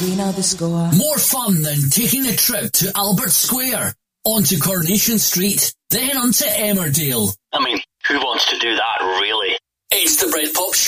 we know the score. More fun than taking a trip to Albert Square, onto Coronation Street, then onto Emmerdale. I mean, who wants to do that, really? It's the Brit Pop Show.